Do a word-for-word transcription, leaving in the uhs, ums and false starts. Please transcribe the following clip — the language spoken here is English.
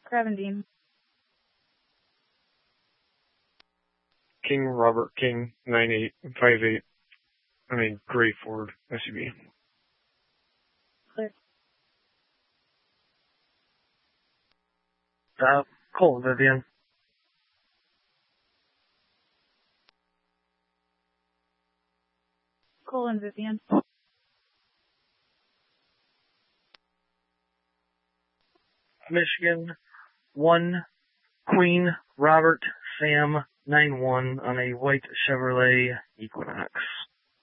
Cravendine. King Robert King, nine eight five eight. I mean, Gray Ford, S U V. Clear. Uh, Cole, Vivian. Cole and Vivian. Michigan, one, Queen, Robert, Sam, nine one on a white Chevrolet Equinox.